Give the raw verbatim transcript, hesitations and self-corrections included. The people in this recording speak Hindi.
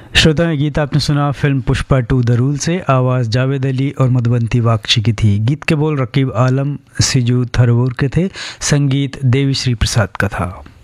श्रोता ने गीत आपने सुना film Pushpa to the rule से। आवाज़ जावेद अली और मधुबंती वाकची की थी। गीत के बोल रकीब आलम सिजू थरवोर के थे। संगीत देवी श्री प्रसाद का था।